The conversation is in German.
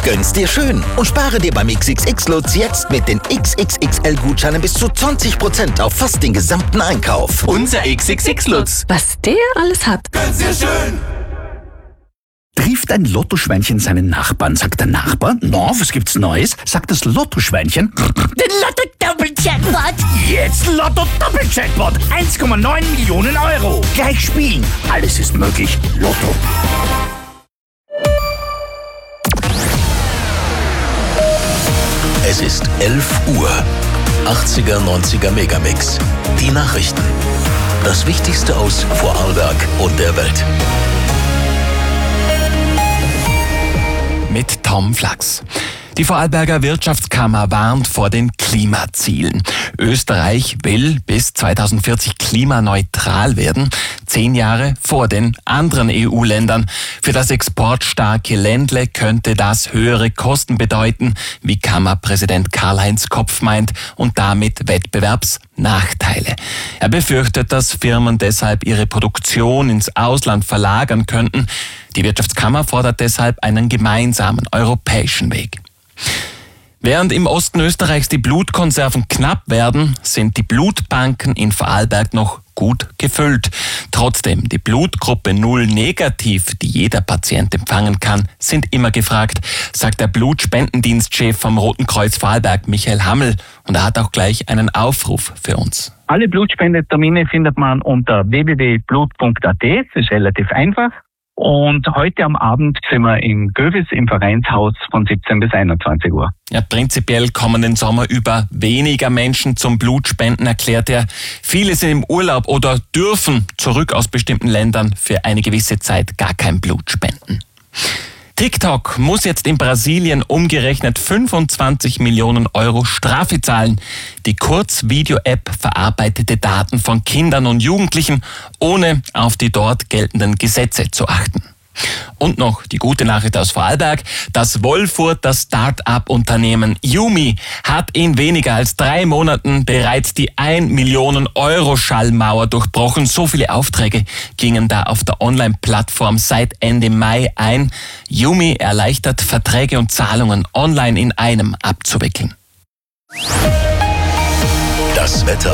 Gönn's dir schön und spare dir beim XXX-Lutz jetzt mit den XXXL-Gutscheinen bis zu 20% auf fast den gesamten Einkauf. Unser XXX-Lutz. Was der alles hat. Gönn's dir schön. Trifft ein Lottoschweinchen seinen Nachbarn, sagt der Nachbar, na, was gibt's Neues? Sagt das Lottoschweinchen, den Lotto-Doppel-Jackpot. Jetzt Lotto-Doppel-Jackpot, 1,9 Millionen Euro. Gleich spielen, alles ist möglich, Lotto. Es ist 11 Uhr. 80er, 90er Megamix. Die Nachrichten. Das Wichtigste aus Vorarlberg und der Welt. Mit Tom Flachs. Die Vorarlberger Wirtschaftskammer warnt vor den Klimazielen. Österreich will bis 2040 klimaneutral werden, 10 Jahre vor den anderen EU-Ländern. Für das exportstarke Ländle könnte das höhere Kosten bedeuten, wie Kammerpräsident Karl-Heinz Kopf meint, und damit Wettbewerbsnachteile. Er befürchtet, dass Firmen deshalb ihre Produktion ins Ausland verlagern könnten. Die Wirtschaftskammer fordert deshalb einen gemeinsamen europäischen Weg. Während im Osten Österreichs die Blutkonserven knapp werden, sind die Blutbanken in Vorarlberg noch gut gefüllt. Trotzdem, die Blutgruppe 0 negativ, die jeder Patient empfangen kann, sind immer gefragt, sagt der Blutspendendienstchef vom Roten Kreuz Vorarlberg, Michael Hammel. Und er hat auch gleich einen Aufruf für uns. Alle Blutspendetermine findet man unter www.blut.at, das ist relativ einfach. Und heute am Abend sind wir in Gövis im Vereinshaus von 17 bis 21 Uhr. Ja, prinzipiell kommen den Sommer über weniger Menschen zum Blutspenden, erklärt er. Viele sind im Urlaub oder dürfen zurück aus bestimmten Ländern für eine gewisse Zeit gar kein Blut spenden. TikTok muss jetzt in Brasilien umgerechnet 25 Millionen Euro Strafe zahlen. Die Kurzvideo-App verarbeitete Daten von Kindern und Jugendlichen, ohne auf die dort geltenden Gesetze zu achten. Und noch die gute Nachricht aus Vorarlberg. Das Wolfurter Start-up-Unternehmen Yumi hat in weniger als 3 Monaten bereits die 1 Millionen Euro Schallmauer durchbrochen. So viele Aufträge gingen da auf der Online-Plattform seit Ende Mai ein. Yumi erleichtert, Verträge und Zahlungen online in einem abzuwickeln. Das Wetter